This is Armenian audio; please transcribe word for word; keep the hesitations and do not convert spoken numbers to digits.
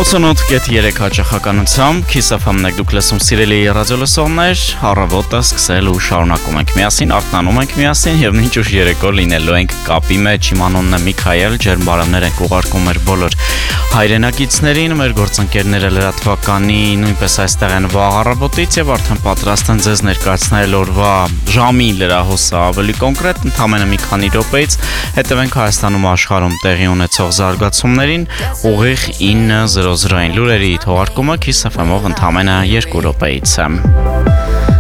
ութանոթ կետ երեք հաճախականությամբ Kiss F M-ն եք դուք լսում սիրելի ռադիոլսողներ, առավոտը սկսել ու շարունակում ենք միասին, արթնանում ենք միասին եւ մինչ ուշ երեկո լինելու ենք կապի մեջ։ Իմ անունն է Միքայել, ջերմ բարևներ ենք ուղարկում մեր բոլոր հայրենակիցներին, մեր գործընկերները լրատվականի, նույնպես այստեղ են վաղ առավոտից եւ արդեն պատրաստ են ձեզ ներկայացնել օրվա ժամի լրահոսը ավելի կոնկրետ, ընդամենը մի քանի րոպեից հետևենք Հայաստանում ու աշխարհում տեղի ունեցող զարգացումներին ուղիղ ինը զրո զրոյին լուրերի թողարկումը Kiss F M-ով ընդամենը երկու րոպեից է։